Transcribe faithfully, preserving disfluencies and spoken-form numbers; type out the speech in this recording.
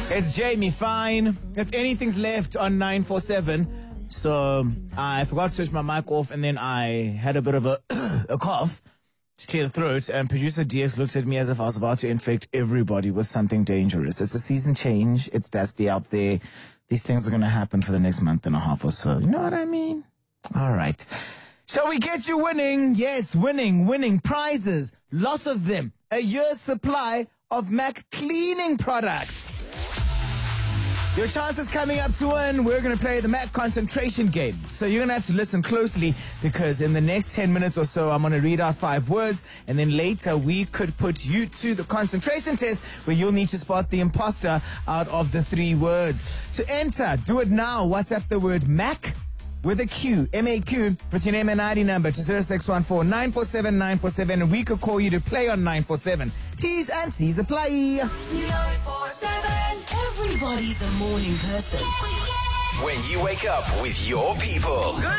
It's Jamie Fine. If anything's left on nine four seven, so I forgot to switch my mic off and then I had a bit of a, a cough to clear the throat, and producer D X looked at me as if I was about to infect everybody with something dangerous. It's a season change. It's dusty out there. These things are going to happen for the next month and a half or so. You know what I mean? All right. Shall we get you winning? Yes, winning, winning prizes. Lots of them. A year's supply of Mac cleaning products. Your chances coming up to win. We're going to play the Mac concentration game. So you're going to have to listen closely, because in the next ten minutes or so, I'm going to read out five words, and then later we could put you to the concentration test where you'll need to spot the imposter out of the three words. To enter, do it now. WhatsApp the word Mac with a Q, M A Q, with your name and I D number to zero six one four nine four seven nine four seven, and we could call you to play on nine four seven. T's and C's apply. nine four seven. Everybody's a morning person. When you wake up with your people.